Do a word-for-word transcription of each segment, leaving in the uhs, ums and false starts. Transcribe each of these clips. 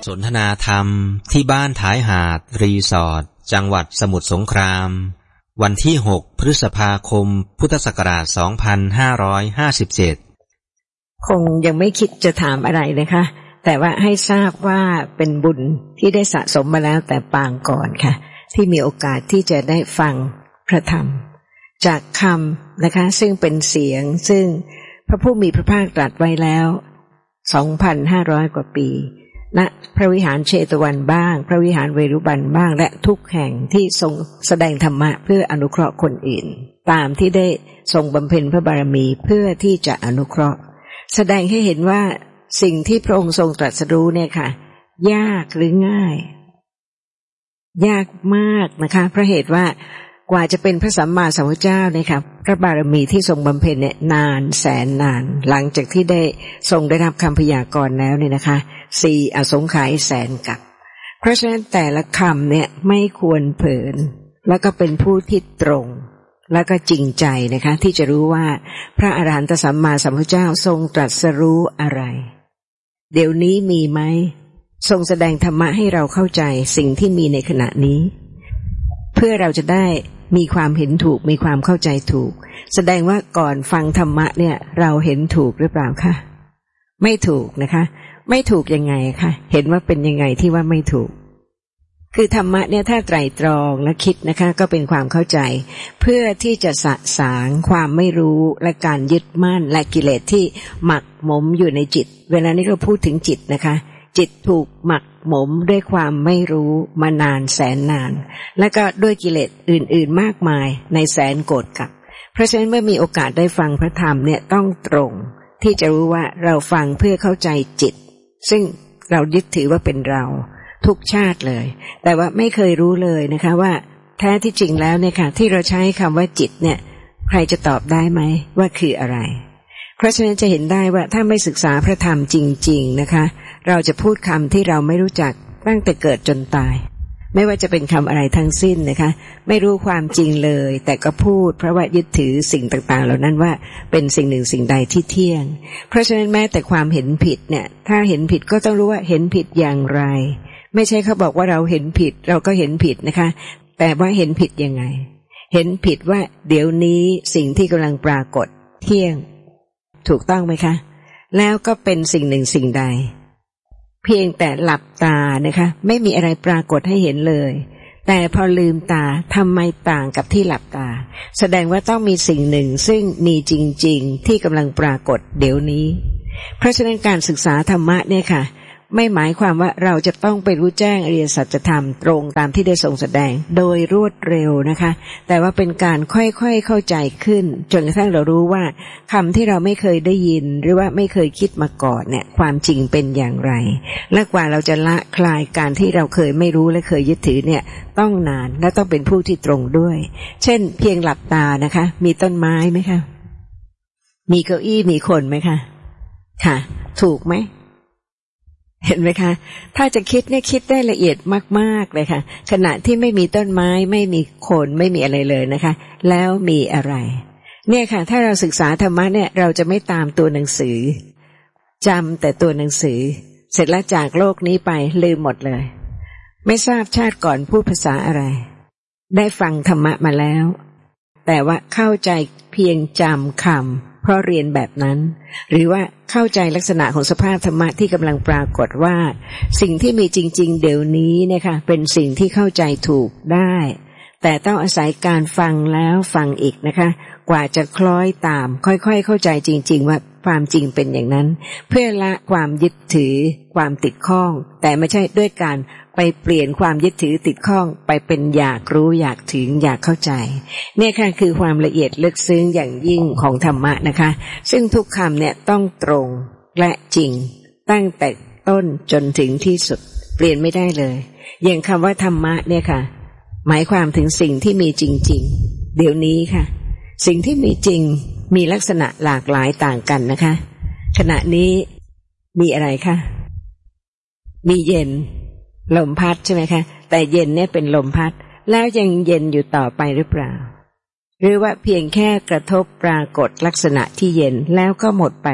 สนทนาธรรมที่บ้านท้ายหาดรีสอร์ทจังหวัดสมุทรสงครามวันที่หกพฤษภาคมพุทธศักราชสองพันห้าร้อยห้าสิบเจ็ดคงยังไม่คิดจะถามอะไรนะคะแต่ว่าให้ทราบว่าเป็นบุญที่ได้สะสมมาแล้วแต่ปางก่อนค่ะที่มีโอกาสที่จะได้ฟังพระธรรมจากคำนะคะซึ่งเป็นเสียงซึ่งพระผู้มีพระภาคตรัสไว้แล้ว สองพันห้าร้อย กว่าปีณพระวิหารเชตวันบ้างพระวิหารเวรุบันบ้างและทุกแห่งที่ทรงแสดงธรรมะเพื่ออนุเคราะห์คนอื่นตามที่ได้ทรงบำเพ็ญพระบารมีเพื่อที่จะอนุเคราะห์แสดงให้เห็นว่าสิ่งที่พระองค์ทรงตรัสรู้เนี่ยค่ะยากหรือง่ายยากมากนะคะเพราะเหตุว่ากว่าจะเป็นพระสัมมาสัมพุทธเจ้าเนี่ยค่ะพระบารมีที่ทรงบำเพ็ญเนี่ยนานแสนนานหลังจากที่ได้ทรงได้รับคำพยากรณ์แล้วเนี่ยนะคะสี่อสงไขยแสนกับเพราะฉะนั้นแต่ละคำเนี่ยไม่ควรเผลอแล้วก็เป็นผู้ที่ตรงแล้วก็จริงใจนะคะที่จะรู้ว่าพระอรหันตสัมมาสัมพุทธเจ้าทรงตรัสรู้อะไรเดี๋ยวนี้มีไหมทรงแสดงธรรมะให้เราเข้าใจสิ่งที่มีในขณะนี้เพื่อเราจะได้มีความเห็นถูกมีความเข้าใจถูกแสดงว่าก่อนฟังธรรมะเนี่ยเราเห็นถูกหรือเปล่าคะไม่ถูกนะคะไม่ถูกยังไงคะเห็นว่าเป็นยังไงที่ว่าไม่ถูกคือธรรมะเนี่ยถ้าไตร่ตรองและคิดนะคะก็เป็นความเข้าใจเพื่อที่จะสะสางความไม่รู้และการยึดมั่นและกิเลสที่หมักหมมอยู่ในจิตเวลานี้เราพูดถึงจิตนะคะจิตถูกหมักหมมด้วยความไม่รู้มานานแสนนานและก็ด้วยกิเลสอื่นๆมากมายในแสนโกฏกับเพราะฉะนั้นเมื่อมีโอกาสได้ฟังพระธรรมเนี่ยต้องตรงที่จะรู้ว่าเราฟังเพื่อเข้าใจจิตซึ่งเรายึดถือว่าเป็นเราทุกชาติเลยแต่ว่าไม่เคยรู้เลยนะคะว่าแท้ที่จริงแล้วเนี่ยค่ะที่เราใช้คำว่าจิตเนี่ยใครจะตอบได้ไหมว่าคืออะไรเพราะฉะนั้นจะเห็นได้ว่าถ้าไม่ศึกษาพระธรรมจริงๆนะคะเราจะพูดคำที่เราไม่รู้จักตั้งแต่เกิดจนตายไม่ว่าจะเป็นคำอะไรทั้งสิ้นนะคะไม่รู้ความจริงเลยแต่ก็พูดเพราะว่ายึดถือสิ่งต่างๆเหล่านั้นว่าเป็นสิ่งหนึ่งสิ่งใดที่เที่ยงเพราะฉะนั้นแม้แต่ความเห็นผิดเนี่ยถ้าเห็นผิดก็ต้องรู้ว่าเห็นผิดอย่างไรไม่ใช่เขาบอกว่าเราเห็นผิดเราก็เห็นผิดนะคะแต่ว่าเห็นผิดยังไงเห็นผิดว่าเดี๋ยวนี้สิ่งที่กำลังปรากฏเที่ยงถูกต้องไหมคะแล้วก็เป็นสิ่งหนึ่งสิ่งใดเพียงแต่หลับตานะคะไม่มีอะไรปรากฏให้เห็นเลยแต่พอลืมตาทำไมต่างกับที่หลับตาแสดงว่าต้องมีสิ่งหนึ่งซึ่งมีจริงๆที่กำลังปรากฏเดี๋ยวนี้เพราะฉะนั้นการศึกษาธรรมะเนี่ยค่ะไม่หมายความว่าเราจะต้องไปรู้แจ้งอริยสัจธรรมตรงตามที่ได้ทรงแสดงโดยรวดเร็วนะคะแต่ว่าเป็นการค่อยๆเข้าใจขึ้นจนกระทั่งเรารู้ว่าคำที่เราไม่เคยได้ยินหรือว่าไม่เคยคิดมาก่อนเนี่ยความจริงเป็นอย่างไรและกว่าเราจะละคลายการที่เราเคยไม่รู้และเคยยึดถือเนี่ยต้องนานและต้องเป็นผู้ที่ตรงด้วยเช่นเพียงหลับตานะคะมีต้นไม้ไหมคะมีเก้าอี้มีคนไหมคะค่ะถูกไหมเห็นไหมคะถ้าจะคิดเนี่ยคิดได้ละเอียดมากๆเลยค่ะขณะที่ไม่มีต้นไม้ไม่มีคนไม่มีอะไรเลยนะคะแล้วมีอะไรเนี่ยค่ะถ้าเราศึกษาธรรมะเนี่ยเราจะไม่ตามตัวหนังสือจำแต่ตัวหนังสือเสร็จแล้วจากโลกนี้ไปลืมหมดเลยไม่ทราบชาติก่อนพูดภาษาอะไรได้ฟังธรรมะมาแล้วแต่ว่าเข้าใจเพียงจำคำเพราะเรียนแบบนั้นหรือว่าเข้าใจลักษณะของสภาพธรรมะที่กำลังปรากฏว่าสิ่งที่มีจริงๆเดี๋ยวนี้นะคะเป็นสิ่งที่เข้าใจถูกได้แต่ต้องอาศัยการฟังแล้วฟังอีกนะคะกว่าจะคล้อยตามค่อยๆเข้าใจจริงๆว่าความจริงเป็นอย่างนั้นเพื่อละความยึดถือความติดข้องแต่ไม่ใช่ด้วยการไปเปลี่ยนความยึดถือติดข้องไปเป็นอยากรู้อยากถึงอยากเข้าใจเนี่ยค่ะคือความละเอียดลึกซึ้งอย่างยิ่งของธรรมะนะคะซึ่งทุกคำเนี่ยต้องตรงและจริงตั้งแต่ต้นจนถึงที่สุดเปลี่ยนไม่ได้เลยอย่างคำว่าธรรมะเนี่ยค่ะหมายความถึงสิ่งที่มีจริงๆเดี๋ยวนี้ค่ะสิ่งที่มีจริงมีลักษณะหลากหลายต่างกันนะคะขณะนี้มีอะไรคะมีเย็นลมพัดใช่ไหมคะแต่เย็นเนี่ยเป็นลมพัดแล้วยังเย็นอยู่ต่อไปหรือเปล่าหรือว่าเพียงแค่กระทบปรากฏลักษณะที่เย็นแล้วก็หมดไป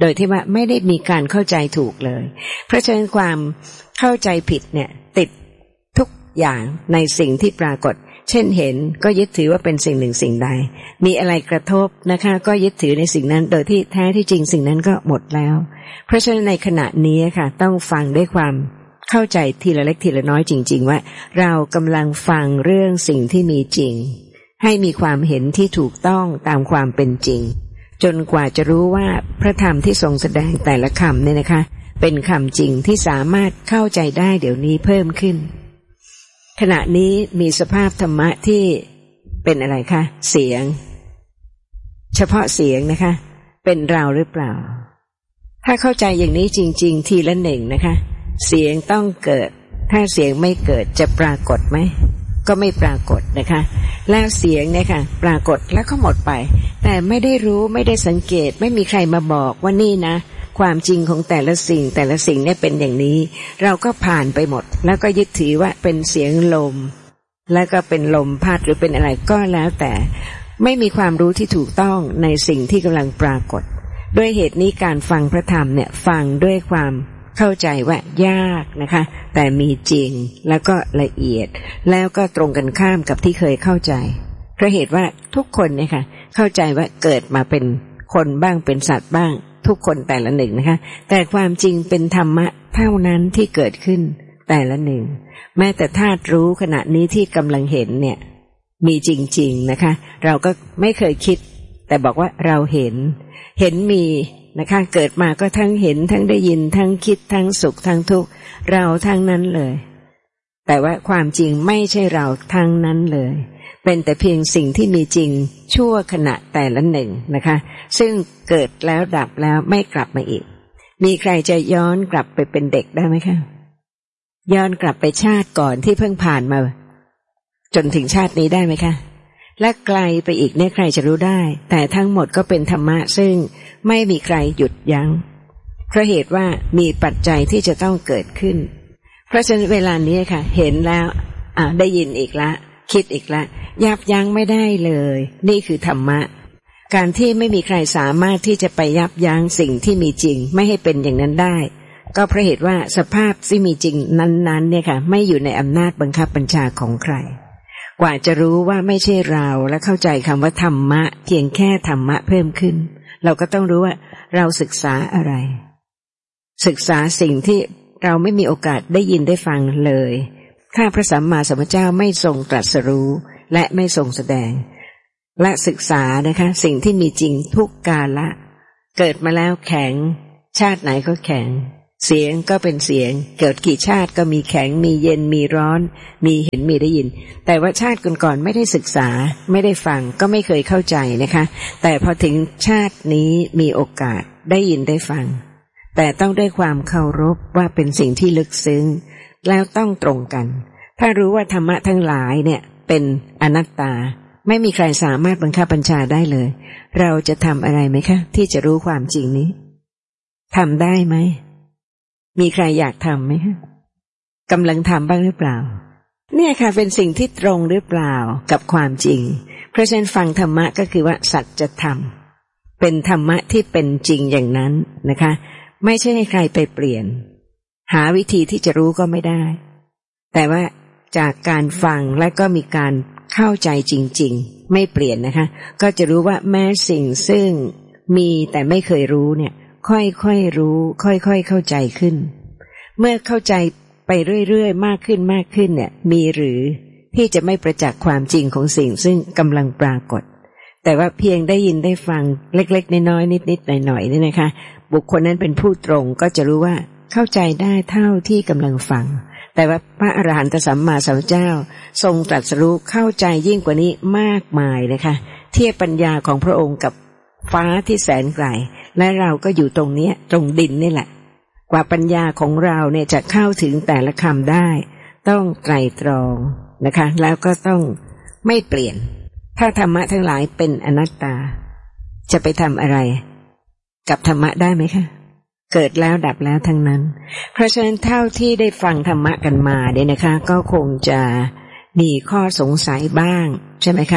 โดยที่ว่าไม่ได้มีการเข้าใจถูกเลยเพราะฉะนั้นความเข้าใจผิดเนี่ยติดทุกอย่างในสิ่งที่ปรากฏเช่นเห็นก็ยึดถือว่าเป็นสิ่งหนึ่งสิ่งใดมีอะไรกระทบนะคะก็ยึดถือในสิ่งนั้นโดยที่แท้ที่จริงสิ่งนั้นก็หมดแล้วเพราะฉะนั้นในขณะนี้ค่ะต้องฟังด้วยความเข้าใจทีละเล็กทีละน้อยจริงๆว่าเรากำลังฟังเรื่องสิ่งที่มีจริงให้มีความเห็นที่ถูกต้องตามความเป็นจริงจนกว่าจะรู้ว่าพระธรรมที่ทรงแสดงแต่ละคำเนี่ยนะคะเป็นคำจริงที่สามารถเข้าใจได้เดี๋ยวนี้เพิ่มขึ้นขณะนี้มีสภาพธรรมะที่เป็นอะไรคะเสียงเฉพาะเสียงนะคะเป็นเราหรือเปล่าถ้าเข้าใจอย่างนี้จริงๆทีละหนึ่งนะคะเสียงต้องเกิดถ้าเสียงไม่เกิดจะปรากฏไหมก็ไม่ปรากฏนะคะแล้วเสียงเนี่ยค่ะปรากฏแล้วก็หมดไปแต่ไม่ได้รู้ไม่ได้สังเกตไม่มีใครมาบอกว่านี่นะความจริงของแต่ละสิ่งแต่ละสิ่งเนี่ยเป็นอย่างนี้เราก็ผ่านไปหมดแล้วก็ยึดถือว่าเป็นเสียงลมแล้วก็เป็นลมพัดหรือเป็นอะไรก็แล้วแต่ไม่มีความรู้ที่ถูกต้องในสิ่งที่กำลังปรากฏด้วยเหตุนี้การฟังพระธรรมเนี่ยฟังด้วยความเข้าใจว่ายากนะคะแต่มีจริงแล้วก็ละเอียดแล้วก็ตรงกันข้ามกับที่เคยเข้าใจเพราะเหตุว่าทุกคนเนี่ยค่ะเข้าใจว่าเกิดมาเป็นคนบ้างเป็นสัตว์บ้างทุกคนแต่ละหนึ่งนะคะแต่ความจริงเป็นธรรมะเท่านั้นที่เกิดขึ้นแต่ละหนึ่งแม้แต่ธาตุรู้ขณะนี้ที่กำลังเห็นเนี่ยมีจริงๆนะคะเราก็ไม่เคยคิดแต่บอกว่าเราเห็นเห็นมีนะคะเกิดมาก็ทั้งเห็นทั้งได้ยินทั้งคิดทั้งสุขทั้งทุกข์เราทั้งนั้นเลยแต่ว่าความจริงไม่ใช่เราทั้งนั้นเลยเป็นแต่เพียงสิ่งที่มีจริงชั่วขณะแต่ละหนึ่งนะคะซึ่งเกิดแล้วดับแล้วไม่กลับมาอีกมีใครจะย้อนกลับไปเป็นเด็กได้ไหมคะย้อนกลับไปชาติก่อนที่เพิ่งผ่านมาจนถึงชาตินี้ได้ไหมคะและไกลไปอีกเนี่ยใครจะรู้ได้แต่ทั้งหมดก็เป็นธรรมะซึ่งไม่มีใครหยุดยั้งเพราะเหตุว่ามีปัจจัยที่จะต้องเกิดขึ้นเพราะฉะนั้นเวลานี้ค่ะเห็นแล้วอ่ะได้ยินอีกละคิดอีกละยับยั้งไม่ได้เลยนี่คือธรรมะการที่ไม่มีใครสามารถที่จะไปยับยั้งสิ่งที่มีจริงไม่ให้เป็นอย่างนั้นได้ก็เพราะเหตุว่าสภาพที่มีจริงนั้นๆเนี่ยค่ะไม่อยู่ในอำนาจบังคับบัญชาของใครกว่าจะรู้ว่าไม่ใช่เราและเข้าใจคำว่าธรรมะเพียงแค่ธรรมะเพิ่มขึ้นเราก็ต้องรู้ว่าเราศึกษาอะไรศึกษาสิ่งที่เราไม่มีโอกาสได้ยินได้ฟังเลยถ้าพระสัมมาสัมพุทธเจ้าไม่ทรงตรัสรู้และไม่ทรงแสดงและศึกษานะคะสิ่งที่มีจริงทุกกาละเกิดมาแล้วแข็งชาติไหนก็แข็งเสียงก็เป็นเสียงเกิดกี่ชาติก็มีแข็งมีเย็นมีร้อนมีเห็นมีได้ยินแต่ว่าชาติก่อนๆไม่ได้ศึกษาไม่ได้ฟังก็ไม่เคยเข้าใจนะคะแต่พอถึงชาตินี้มีโอกาสได้ยินได้ฟังแต่ต้องด้วยความเคารพว่าเป็นสิ่งที่ลึกซึ้งแล้วต้องตรงกันถ้ารู้ว่าธรรมะทั้งหลายเนี่ยเป็นอนัตตาไม่มีใครสามารถบังคับบัญชาได้เลยเราจะทำอะไรไหมคะที่จะรู้ความจริงนี้ทำได้ไหมมีใครอยากทำไหมคะกำลังทำบ้างหรือเปล่าเนี่ยค่ะเป็นสิ่งที่ตรงหรือเปล่ากับความจริงเพราะฉะนั้นฟังธรรมะก็คือว่าสัจธรรมเป็นธรรมะที่เป็นจริงอย่างนั้นนะคะไม่ใช่ให้ใครไปเปลี่ยนหาวิธีที่จะรู้ก็ไม่ได้แต่ว่าจากการฟังและก็มีการเข้าใจจริงๆไม่เปลี่ยนนะคะก็จะรู้ว่าแม้สิ่งซึ่งมีแต่ไม่เคยรู้เนี่ยค่อยๆรู้ค่อยๆเข้าใจขึ้นเมื่อเข้าใจไปเรื่อยๆมากขึ้นมากขึ้นเนี่ยมีหรือที่จะไม่ประจักษ์ความจริงของสิ่งซึ่งกำลังปรากฏแต่ว่าเพียงได้ยินได้ฟังเล็กๆน้อยๆนิดๆหน่อยๆนี่นะคะบุคคลนั้นเป็นผู้ตรงก็จะรู้ว่าเข้าใจได้เท่าที่กำลังฟังแต่ว่าพระอรหันตสัมมาสัมพุทธเจ้าทรงตรัสรู้เข้าใจยิ่งกว่านี้มากมายนะคะเทียบปัญญาของพระองค์กับฟ้าที่แสนไกลและเราก็อยู่ตรงนี้ตรงดินนี่แหละกว่าปัญญาของเราเนี่ยจะเข้าถึงแต่ละคำได้ต้องไตร่ตรองนะคะแล้วก็ต้องไม่เปลี่ยนถ้าธรรมะทั้งหลายเป็นอนัตตาจะไปทำอะไรกับธรรมะได้ไหมคะเกิดแล้วดับแล้วทั้งนั้นเพราะฉะนั้นเท่าที่ได้ฟังธรรมะกันมาเนี่ยนะคะก็คงจะมีข้อสงสัยบ้างใช่ไหมคะ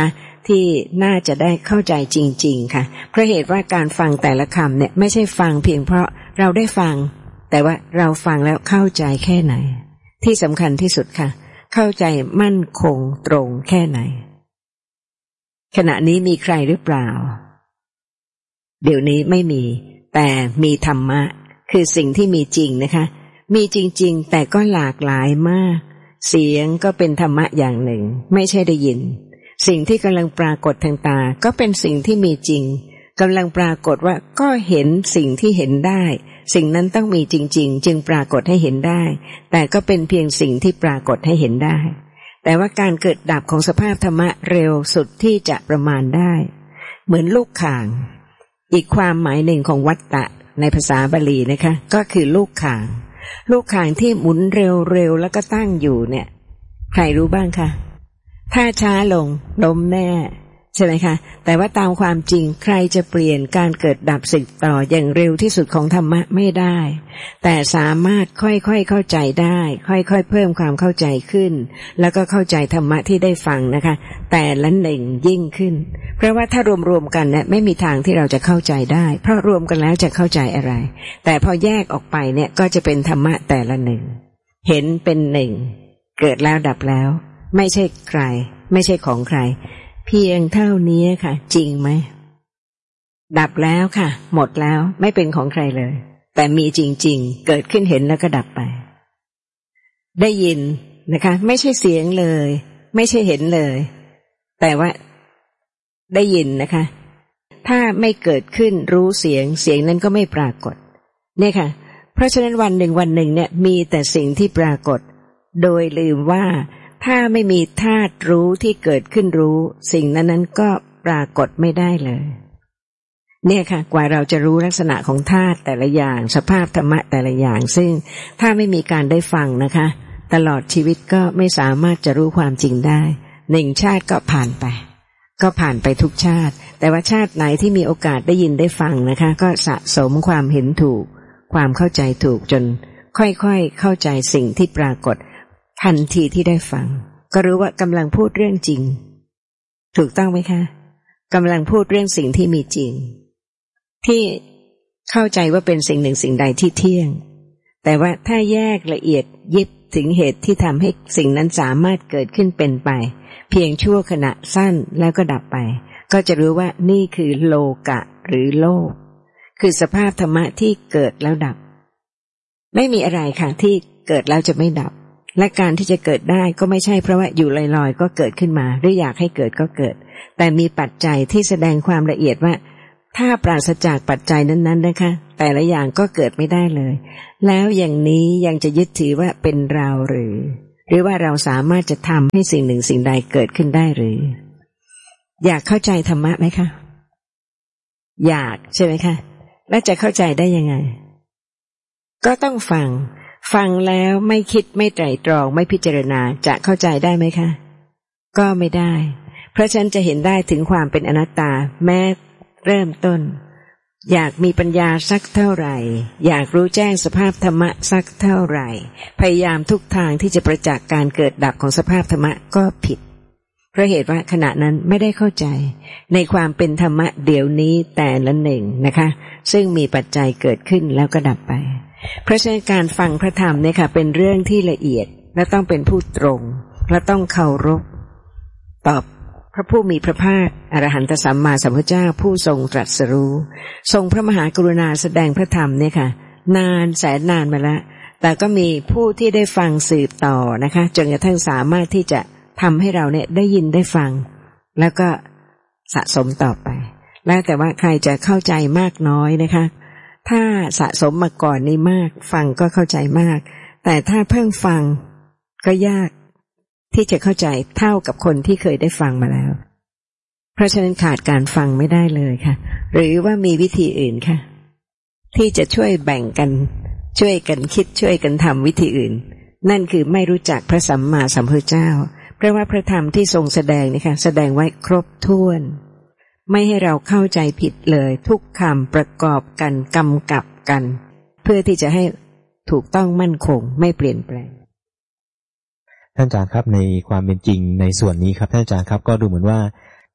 ที่น่าจะได้เข้าใจจริงๆค่ะเพราะเหตุว่าการฟังแต่ละคำเนี่ยไม่ใช่ฟังเพียงเพราะเราได้ฟังแต่ว่าเราฟังแล้วเข้าใจแค่ไหนที่สำคัญที่สุดค่ะเข้าใจมั่นคงตรงแค่ไหนขณะนี้มีใครหรือเปล่าเดี๋ยวนี้ไม่มีแต่มีธรรมะคือสิ่งที่มีจริงนะคะมีจริงๆแต่ก็หลากหลายมากเสียงก็เป็นธรรมะอย่างหนึ่งไม่ใช่ได้ยินสิ่งที่กำลังปรากฏทางตาก็เป็นสิ่งที่มีจริงกำลังปรากฏว่าก็เห็นสิ่งที่เห็นได้สิ่งนั้นต้องมีจริงๆจึงปรากฏให้เห็นได้แต่ก็เป็นเพียงสิ่งที่ปรากฏให้เห็นได้แต่ว่าการเกิดดับของสภาพธรรมะเร็วสุดที่จะประมาณได้เหมือนลูกข่างอีกความหมายหนึ่งของวัตตะในภาษาบาลีนะคะก็คือลูกข่างลูกข่างที่หมุนเร็วๆแล้วก็ตั้งอยู่เนี่ยใครรู้บ้างคะถ้าช้าลงล้มแน่ใช่ไหมคะแต่ว่าตามความจริงใครจะเปลี่ยนการเกิดดับสืบต่ออย่างเร็วที่สุดของธรรมะไม่ได้แต่สามารถค่อยๆเข้าใจได้ค่อยๆเพิ่มความเข้าใจขึ้นแล้วก็เข้าใจธรรมะที่ได้ฟังนะคะแต่ละหนึ่งยิ่งขึ้นเพราะว่าถ้ารวมๆกันเนี่ยไม่มีทางที่เราจะเข้าใจได้เพราะรวมกันแล้วจะเข้าใจอะไรแต่พอแยกออกไปเนี่ยก็จะเป็นธรรมะแต่ละหนึ่งเห็นเป็นหนึ่งเกิดแล้วดับแล้วไม่ใช่ใครไม่ใช่ของใครเพียงเท่านี้ค่ะจริงไหมดับแล้วค่ะหมดแล้วไม่เป็นของใครเลยแต่มีจริงๆเกิดขึ้นเห็นแล้วก็ดับไปได้ยินนะคะไม่ใช่เสียงเลยไม่ใช่เห็นเลยแต่ว่าได้ยินนะคะถ้าไม่เกิดขึ้นรู้เสียงเสียงนั้นก็ไม่ปรากฏเนี่ยค่ะเพราะฉะนั้นวันหนึ่งวันหนึ่งเนี่ยมีแต่สิ่งที่ปรากฏโดยลืมว่าถ้าไม่มีธาตุรู้ที่เกิดขึ้นรู้สิ่งนั้นนั้นก็ปรากฏไม่ได้เลยเนี่ยค่ะกว่าเราจะรู้ลักษณะของธาตุแต่ละอย่างสภาพธรรมะแต่ละอย่างซึ่งถ้าไม่มีการได้ฟังนะคะตลอดชีวิตก็ไม่สามารถจะรู้ความจริงได้หนึ่งชาติก็ผ่านไปก็ผ่านไปทุกชาติแต่ว่าชาติไหนที่มีโอกาสได้ยินได้ฟังนะคะก็สะสมความเห็นถูกความเข้าใจถูกจนค่อยๆเข้าใจสิ่งที่ปรากฏทันทีที่ได้ฟังก็รู้ว่ากำลังพูดเรื่องจริงถูกต้องไหมคะกำลังพูดเรื่องสิ่งที่มีจริงที่เข้าใจว่าเป็นสิ่งหนึ่งสิ่งใดที่เที่ยงแต่ว่าถ้าแยกละเอียดยิบถึงเหตุที่ทำให้สิ่งนั้นสามารถเกิดขึ้นเป็นไปเพียงชั่วขณะสั้นแล้วก็ดับไปก็จะรู้ว่านี่คือโลกะหรือโลกคือสภาพธรรมะที่เกิดแล้วดับไม่มีอะไรค่ะที่เกิดแล้วจะไม่ดับและการที่จะเกิดได้ก็ไม่ใช่เพราะว่าอยู่ลอยๆก็เกิดขึ้นมาหรืออยากให้เกิดก็เกิดแต่มีปัจจัยที่แสดงความละเอียดว่าถ้าปราศจากปัจจัยนั้นๆนะคะแต่ละอย่างก็เกิดไม่ได้เลยแล้วอย่างนี้ยังจะยึดถือว่าเป็นเราหรือหรือว่าเราสามารถจะทำให้สิ่งหนึ่งสิ่งใดเกิดขึ้นได้หรืออยากเข้าใจธรรมะไหมคะอยากใช่ไหมคะแล้วจะเข้าใจได้ยังไงก็ต้องฟังฟังแล้วไม่คิดไม่ไตร่ตรองไม่พิจารณาจะเข้าใจได้ไหมคะก็ไม่ได้เพราะฉะนั้นจะเห็นได้ถึงความเป็นอนัตตาแม้เริ่มต้นอยากมีปัญญาสักเท่าไหร่อยากรู้แจ้งสภาพธรรมะสักเท่าไหร่พยายามทุกทางที่จะประจักษ์การเกิดดับของสภาพธรรมะก็ผิดเพราะเหตุว่าขณะนั้นไม่ได้เข้าใจในความเป็นธรรมะเดี๋ยวนี้แต่ละหนึ่งนะคะซึ่งมีปัจจัยเกิดขึ้นแล้วก็ดับไปเพราะฉะนั้นการฟังพระธรรมเนี่ยค่ะเป็นเรื่องที่ละเอียดและต้องเป็นผู้ตรงและต้องเคารพตอบพระผู้มีพระภาคอรหันตสัมมาสัมพุทธเจ้าผู้ทรงตรัสรู้ทรงพระมหากรุณาแสดงพระธรรมเนี่ยค่ะนานแสนนานมาแล้วแต่ก็มีผู้ที่ได้ฟังสืบต่อนะคะจนกระทั่งสามารถที่จะทำให้เราเนี่ยได้ยินได้ฟังแล้วก็สะสมต่อไปแล้วแต่ว่าใครจะเข้าใจมากน้อยนะคะถ้าสะสมมาก่อนนี่มากฟังก็เข้าใจมากแต่ถ้าเพิ่งฟังก็ยากที่จะเข้าใจเท่ากับคนที่เคยได้ฟังมาแล้วเพราะฉะนั้นขาดการฟังไม่ได้เลยค่ะหรือว่ามีวิธีอื่นค่ะที่จะช่วยแบ่งกันช่วยกันคิดช่วยกันทำวิธีอื่นนั่นคือไม่รู้จักพระสัมมาสัมพุทธเจ้าเพราะว่าพระธรรมที่ทรงแสดงนี่ค่ะแสดงไว้ครบถ้วนไม่ให้เราเข้าใจผิดเลยทุกคำประกอบกันกำกับกันเพื่อที่จะให้ถูกต้องมั่นคงไม่เปลี่ยนแปลงท่านอาจารย์ครับในความเป็นจริงในส่วนนี้ครับท่านอาจารย์ครับก็ดูเหมือนว่า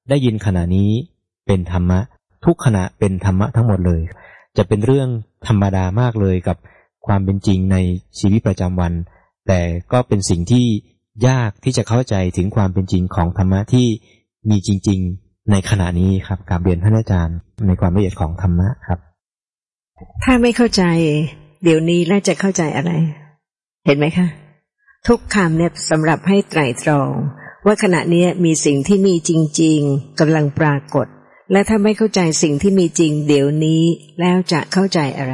ได้ยินขณะนี้เป็นธรรมะทุกขณะเป็นธรรมะทั้งหมดเลยจะเป็นเรื่องธรรมดามากเลยกับความเป็นจริงในชีวิตประจำวันแต่ก็เป็นสิ่งที่ยากที่จะเข้าใจถึงความเป็นจริงของธรรมะที่มีจริงๆในขณะนี้ครับกราบเรียนท่านอาจารย์ในความละเอียดของธรรมะครับถ้าไม่เข้าใจเดี๋ยวนี้แล้วจะเข้าใจอะไรเห็นไหมคะทุกคำเนี่ยสำหรับให้ไตร่ตรองว่าขณะนี้มีสิ่งที่มีจริงๆกำลังปรากฏและถ้าไม่เข้าใจสิ่งที่มีจริงเดี๋ยวนี้แล้วจะเข้าใจอะไร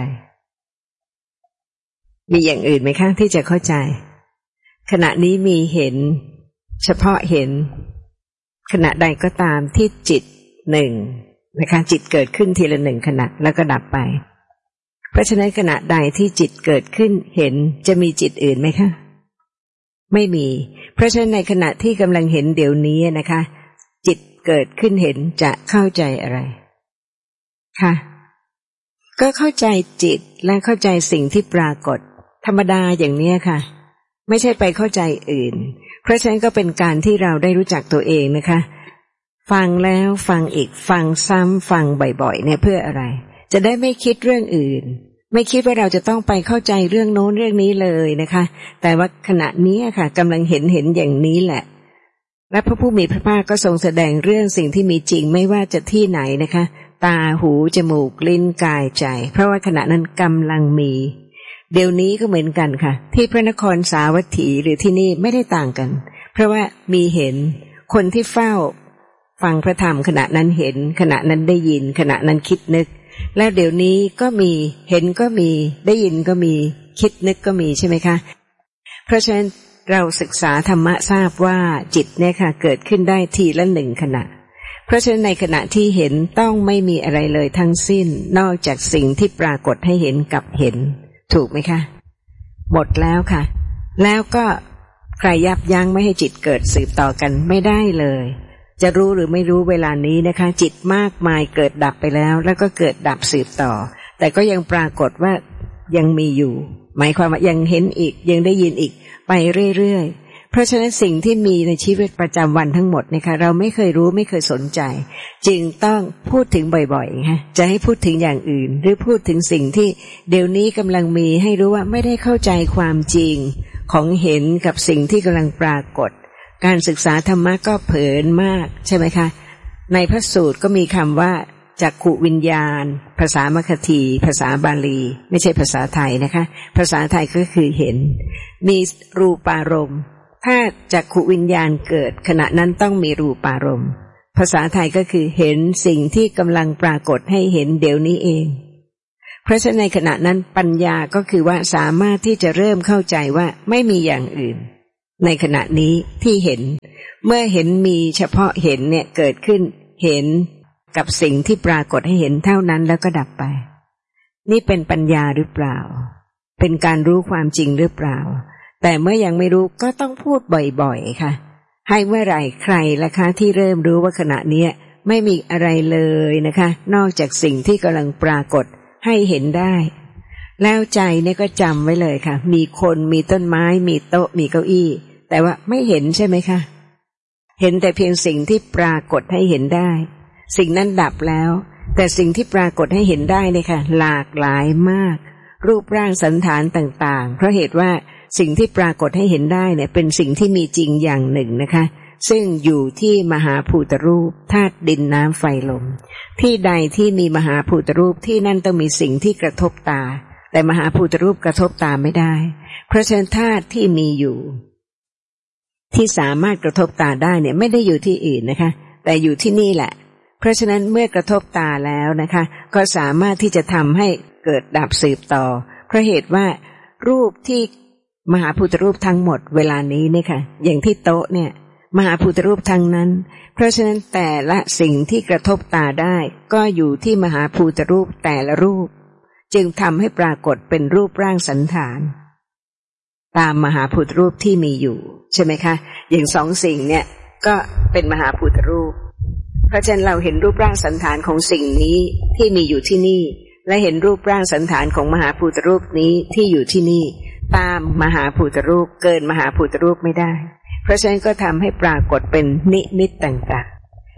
มีอย่างอื่นไหมคะที่จะเข้าใจขณะนี้มีเห็นเฉพาะเห็นขณะใดก็ตามที่จิตหนึ่งนะคะจิตเกิดขึ้นทีละหนึ่งขณะแล้วก็ดับไปเพราะฉะนั้นขณะใดที่จิตเกิดขึ้นเห็นจะมีจิตอื่นไหมคะไม่มีเพราะฉะนั้นในขณะที่กำลังเห็นเดี๋ยวนี้นะคะจิตเกิดขึ้นเห็นจะเข้าใจอะไรค่ะก็เข้าใจจิตและเข้าใจสิ่งที่ปรากฏธรรมดาอย่างนี้ค่ะไม่ใช่ไปเข้าใจอื่นเพราะฉะนั้นก็เป็นการที่เราได้รู้จักตัวเองนะคะฟังแล้วฟังอีกฟังซ้ำฟังบ่อยๆเนี่ยเพื่ออะไรจะได้ไม่คิดเรื่องอื่นไม่คิดว่าเราจะต้องไปเข้าใจเรื่องโน้นเรื่องนี้เลยนะคะแต่ว่าขณะนี้ค่ะกำลังเห็นเห็นอย่างนี้แหละและพระผู้มีพระภาคก็ทรงแสดงเรื่องสิ่งที่มีจริงไม่ว่าจะที่ไหนนะคะตาหูจมูกลิ้นกายใจเพราะว่าขณะนั้นกำลังมีเดี๋ยวนี้ก็เหมือนกันค่ะที่พระนครสาวัตถีหรือที่นี่ไม่ได้ต่างกันเพราะว่ามีเห็นคนที่เฝ้าฟังพระธรรมขณะนั้นเห็นขณะนั้นได้ยินขณะนั้นคิดนึกแล้วเดี๋ยวนี้ก็มีเห็นก็มีได้ยินก็มีคิดนึกก็มีใช่ไหมคะเพราะฉะนั้นเราศึกษาธรรมะทราบว่าจิตเนี่ยค่ะเกิดขึ้นได้ทีละหนึ่งขณะเพราะฉะนั้นในขณะที่เห็นต้องไม่มีอะไรเลยทั้งสิ้นนอกจากสิ่งที่ปรากฏให้เห็นกับเห็นถูกไหมคะหมดแล้วค่ะแล้วก็ใครยับยั้งไม่ให้จิตเกิดสืบต่อกันไม่ได้เลยจะรู้หรือไม่รู้เวลานี้นะคะจิตมากมายเกิดดับไปแล้วแล้วก็เกิดดับสืบต่อแต่ก็ยังปรากฏว่ายังมีอยู่หมายความว่ายังเห็นอีกยังได้ยินอีกไปเรื่อยๆเพราะฉะนั้นสิ่งที่มีในชีวิตประจำวันทั้งหมดนะคะเราไม่เคยรู้ไม่เคยสนใจจึงต้องพูดถึงบ่อยๆค่ะจะให้พูดถึงอย่างอื่นหรือพูดถึงสิ่งที่เดี๋ยวนี้กำลังมีให้รู้ว่าไม่ได้เข้าใจความจริงของเห็นกับสิ่งที่กำลังปรากฏการศึกษาธรรมะก็เผลอมากใช่ไหมคะในพระสูตรก็มีคำว่าจักขุวิญญาณภาษามคธีภาษาบาลีไม่ใช่ภาษาไทยนะคะภาษาไทยก็คือเห็นมีรูปารมณ์ถ้าจักขุวิญญาณเกิดขณะนั้นต้องมีรูปารมณ์ภาษาไทยก็คือเห็นสิ่งที่กำลังปรากฏให้เห็นเดี๋ยวนี้เองเพราะฉะนั้นในขณะนั้นปัญญาก็คือว่าสามารถที่จะเริ่มเข้าใจว่าไม่มีอย่างอื่นในขณะนี้ที่เห็นเมื่อเห็นมีเฉพาะเห็นเนี่ยเกิดขึ้นเห็นกับสิ่งที่ปรากฏให้เห็นเท่านั้นแล้วก็ดับไปนี่เป็นปัญญาหรือเปล่าเป็นการรู้ความจริงหรือเปล่าแต่เมื่อยังไม่รู้ก็ต้องพูดบ่อยๆค่ะให้เมื่อไหร่ใครล่ะคะที่เริ่มรู้ว่าขณะนี้ไม่มีอะไรเลยนะคะนอกจากสิ่งที่กำลังปรากฏให้เห็นได้แล้วใจเนี่ยก็จำไว้เลยค่ะมีคนมีต้นไม้มีโต๊ะมีเก้าอี้แต่ว่าไม่เห็นใช่ไหมคะเห็นแต่เพียงสิ่งที่ปรากฏให้เห็นได้สิ่งนั้นดับแล้วแต่สิ่งที่ปรากฏให้เห็นได้เนี่ยค่ะหลากหลายมากรูปร่างสันฐานต่างๆเพราะเหตุว่าสิ่งที่ปรากฏให้เห็นได้เนี่ยเป็นสิ่งที่มีจริงอย่างหนึ่งนะคะซึ่งอยู่ที่มหาภูตรูปธาตุดินน้ำไฟลมที่ใดที่มีมหาภูตรูปที่นั่นต้องมีสิ่งที่กระทบตาแต่มหาภูตรูปกระทบตาไม่ได้เพราะฉะนั้นธาตุที่มีอยู่ที่สามารถกระทบตาได้เนี่ยไม่ได้อยู่ที่อื่นนะคะแต่อยู่ที่นี่แหละเพราะฉะนั้นเมื่อกระทบตาแล้วนะคะก็สามารถที่จะทำให้เกิดดับสืบต่อเพราะเหตุว่ารูปที่มหาภูตรูปทั้งหมดเวลานี้เนี่ยค่ะอย่างที่โต๊ะเนี่ยมหาภูตรูปทั้งนั้นเพราะฉะนั้นแต่ละสิ่งที่กระทบตาได้ก็อยู่ที่มหาภูตรูปแต่ละรูปจึงทำให้ปรากฏเป็นรูปร่างสันฐานตามมหาภูตรูปที่มีอยู่ใช่ไหมคะอย่างสองสิ่งเนี่ยก็เป็นมหาภูตรูปเพราะฉะนั้นเราเห็นรูปร่างสันฐานของสิ่งนี้ที่มีอยู่ที่นี่และเห็นรูปร่างสันฐานของมหาภูตรูปนี้ที่อยู่ที่นี่ตามมหาภูตรูปเกินมหาภูตรูปไม่ได้เพราะฉะนั้นก็ทำให้ปรากฏเป็นนิมิตต่าง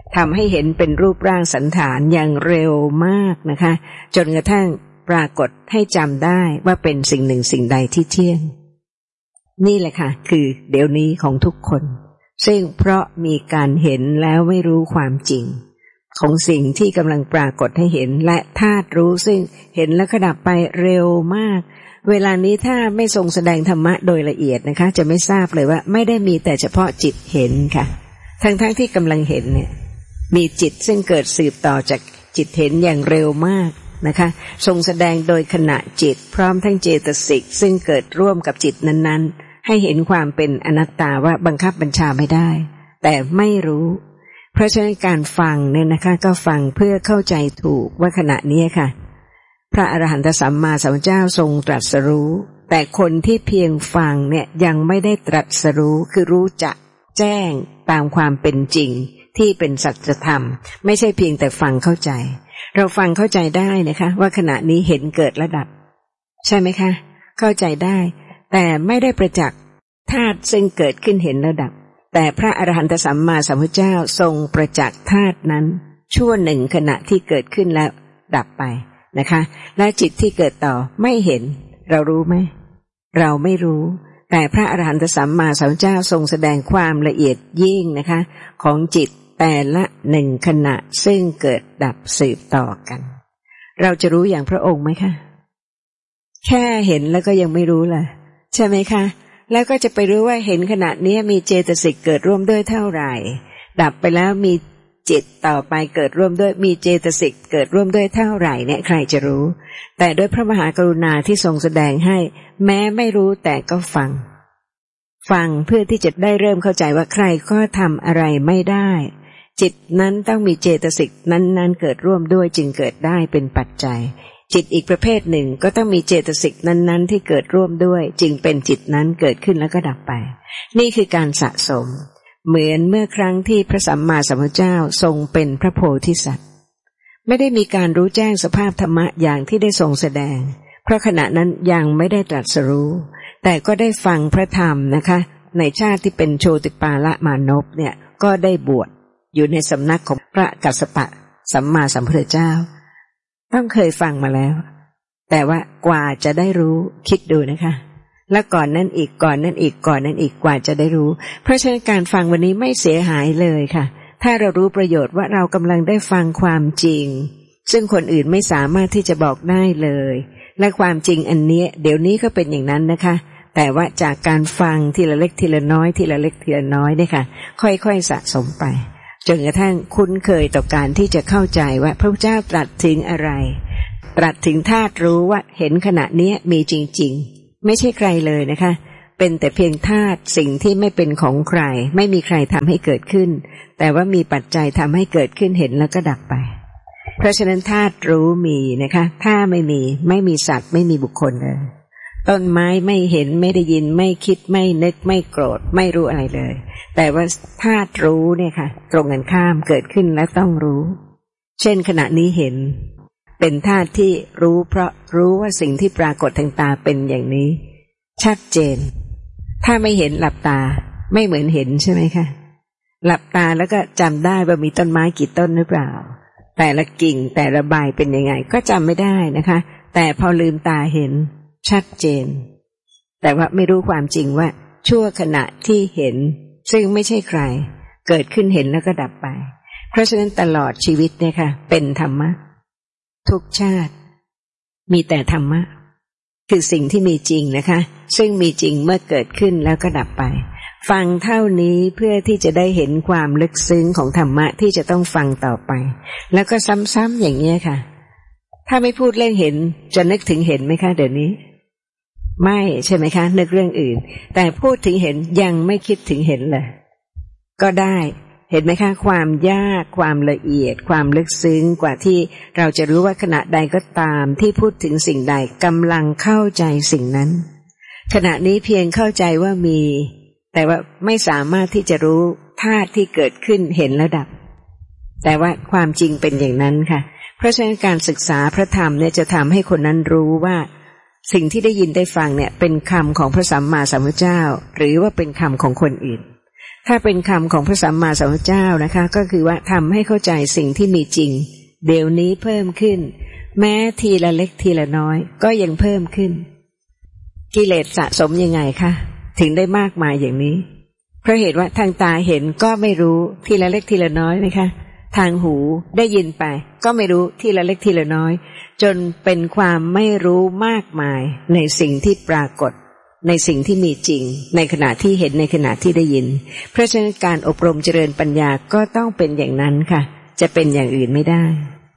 ทำให้เห็นเป็นรูปร่างสันฐานอย่างเร็วมากนะคะจนกระทั่งปรากฏให้จำได้ว่าเป็นสิ่งหนึ่งสิ่งใดที่เที่ยงนี่แหละค่ะคือเดี๋ยวนี้ของทุกคนซึ่งเพราะมีการเห็นแล้วไม่รู้ความจริงของสิ่งที่กำลังปรากฏให้เห็นและธาตุรู้ซึ่งเห็นแล้วก็ดับไปเร็วมากเวลานี้ถ้าไม่ทรงแสดงธรรมะโดยละเอียดนะคะจะไม่ทราบเลยว่าไม่ได้มีแต่เฉพาะจิตเห็นค่ะทั้งๆ ที่กำลังเห็นเนี่ยมีจิตซึ่งเกิดสืบต่อจากจิตเห็นอย่างเร็วมากนะคะทรงแสดงโดยขณะจิตพร้อมทั้งเจตสิกซึ่งเกิดร่วมกับจิตนั้นๆให้เห็นความเป็นอนัตตาว่าบังคับบัญชาไม่ได้แต่ไม่รู้เพราะฉะนั้นการฟังเนี่ยนะคะก็ฟังเพื่อเข้าใจถูกว่าขณะนี้ค่ะพระอรหันตสัมมาสัมพุทธเจ้าทรงตรัสรู้แต่คนที่เพียงฟังเนี่ยยังไม่ได้ตรัสรู้คือรู้จะแจ้งตามความเป็นจริงที่เป็นสัจธรรมไม่ใช่เพียงแต่ฟังเข้าใจเราฟังเข้าใจได้นะคะว่าขณะนี้เห็นเกิดระดับใช่ไหมคะเข้าใจได้แต่ไม่ได้ประจักษ์ธาตุซึ่งเกิดขึ้นเห็นระดับแต่พระอรหันตสัมมาสัมพุทธเจ้าทรงประจักษ์ธาตุนั้นชั่วหนึ่งขณะที่เกิดขึ้นแล้วดับไปนะคะและจิตที่เกิดต่อไม่เห็นเรารู้ไหมเราไม่รู้แต่พระอรหันตสัมมาสัมพุทธเจ้าทรงแสดงความละเอียดยิ่งนะคะของจิตแต่ละหนึ่งขณะซึ่งเกิดดับสืบต่อกันเราจะรู้อย่างพระองค์ไหมคะแค่เห็นแล้วก็ยังไม่รู้เลยใช่ไหมคะแล้วก็จะไปรู้ว่าเห็นขณะนี้มีเจตสิกเกิดร่วมด้วยเท่าไหร่ดับไปแล้วมีจิตต่อไปเกิดร่วมด้วยมีเจตสิกเกิดร่วมด้วยเท่าไหร่เนี่ยใครจะรู้แต่ด้วยพระมหากรุณาที่ทรงแสดงให้แม้ไม่รู้แต่ก็ฟังฟังเพื่อที่จะได้เริ่มเข้าใจว่าใครก็ทำอะไรไม่ได้จิตนั้นต้องมีเจตสิกนั้นๆเกิดร่วมด้วยจึงเกิดได้เป็นปัจจัยจิตอีกประเภทหนึ่งก็ต้องมีเจตสิกนั้นๆที่เกิดร่วมด้วยจึงเป็นจิตนั้นเกิดขึ้นแล้วก็ดับไปนี่คือการสะสมเหมือนเมื่อครั้งที่พระสัมมาสัมพุทธเจ้าทรงเป็นพระโพธิสัตว์ไม่ได้มีการรู้แจ้งสภาพธรรมะอย่างที่ได้ทรงแสดงเพราะขณะนั้นยังไม่ได้ตรัสรู้แต่ก็ได้ฟังพระธรรมนะคะในชาติที่เป็นโชติปาละมานพเนี่ยก็ได้บวชอยู่ในสำนักของพระกัสสปะสัมมาสัมพุทธเจ้าต้องเคยฟังมาแล้วแต่ว่ากว่าจะได้รู้คิดดูนะคะและก่อนนั้นอีกก่อนนั้นอีกก่อนนั้นอีกกว่าจะได้รู้เพราะฉะนั้นการฟังวันนี้ไม่เสียหายเลยค่ะถ้าเรารู้ประโยชน์ว่าเรากำลังได้ฟังความจริงซึ่งคนอื่นไม่สามารถที่จะบอกได้เลยและความจริงอันนี้เดี๋ยวนี้ก็เป็นอย่างนั้นนะคะแต่ว่าจากการฟังทีละเล็กทีละน้อยทีละเล็กทีละน้อยเนี่ยค่ะค่อยๆสะสมไปจนกระทั่งคุ้นเคยต่อการที่จะเข้าใจว่าพระพุทธเจ้าตรัสถึงอะไรตรัสถึงธาตุรู้ว่าเห็นขณะนี้มีจริงๆไม่ใช่ใครเลยนะคะเป็นแต่เพียงธาตุสิ่งที่ไม่เป็นของใครไม่มีใครทำให้เกิดขึ้นแต่ว่ามีปัจจัยทำให้เกิดขึ้นเห็นแล้วก็ดับไปเพราะฉะนั้นธาตุรู้มีนะคะถ้าไม่มีไม่มีสัตว์ไม่มีบุคคลเลยต้นไม้ไม่เห็นไม่ได้ยินไม่คิดไม่นึกไม่โกรธไม่รู้อะไรเลยแต่ว่าธาตุรู้เนี่ยค่ะตรงกันข้ามเกิดขึ้นและต้องรู้เช่นขณะนี้เห็นเป็นธาตุที่รู้เพราะรู้ว่าสิ่งที่ปรากฏทางตาเป็นอย่างนี้ชัดเจนถ้าไม่เห็นหลับตาไม่เหมือนเห็นใช่ไหมคะหลับตาแล้วก็จำได้ว่ามีต้นไม้กี่ต้นหรือเปล่าแต่ละกิ่งแต่ละใบเป็นยังไงก็จำไม่ได้นะคะแต่พอลืมตาเห็นชัดเจนแต่ว่าไม่รู้ความจริงว่าชั่วขณะที่เห็นซึ่งไม่ใช่ใครเกิดขึ้นเห็นแล้วก็ดับไปเพราะฉะนั้นตลอดชีวิตเนี่ยค่ะเป็นธรรมะทุกชาติมีแต่ธรรมะคือสิ่งที่มีจริงนะคะซึ่งมีจริงเมื่อเกิดขึ้นแล้วก็ดับไปฟังเท่านี้เพื่อที่จะได้เห็นความลึกซึ้งของธรรมะที่จะต้องฟังต่อไปแล้วก็ซ้ำๆอย่างนี้ค่ะถ้าไม่พูดเรื่องเห็นจะนึกถึงเห็นไหมคะเดี๋ยวนี้ไม่ใช่ไหมคะนึกเรื่องอื่นแต่พูดถึงเห็นยังไม่คิดถึงเห็นเลยก็ได้เห็นไหมคะความยากความละเอียดความลึกซึ้งกว่าที่เราจะรู้ว่าขณะใดก็ตามที่พูดถึงสิ่งใดกำลังเข้าใจสิ่งนั้นขณะนี้เพียงเข้าใจว่ามีแต่ว่าไม่สามารถที่จะรู้ธาตุที่เกิดขึ้นเห็นแล้วดับแต่ว่าความจริงเป็นอย่างนั้นค่ะเพราะฉะนั้นการศึกษาพระธรรมเนี่ยจะทำให้คนนั้นรู้ว่าสิ่งที่ได้ยินได้ฟังเนี่ยเป็นคำของพระสัมมาสัมพุทธเจ้าหรือว่าเป็นคำของคนอื่นถ้าเป็นคำของพระสัมมาสัมพุทธเจ้านะคะก็คือว่าทำให้เข้าใจสิ่งที่มีจริงเดี๋ยวนี้เพิ่มขึ้นแม้ทีละเล็กทีละน้อยก็ยังเพิ่มขึ้นกิเลสสะสมยังไงคะถึงได้มากมายอย่างนี้เพราะเหตุว่าทางตาเห็นก็ไม่รู้ทีละเล็กทีละน้อยไหมคะทางหูได้ยินไปก็ไม่รู้ทีละเล็กทีละน้อยจนเป็นความไม่รู้มากมายในสิ่งที่ปรากฏในสิ่งที่มีจริงในขณะที่เห็นในขณะที่ได้ยินเพราะฉะนั้นการอบรมเจริญปัญญาก็ต้องเป็นอย่างนั้นค่ะจะเป็นอย่างอื่นไม่ได้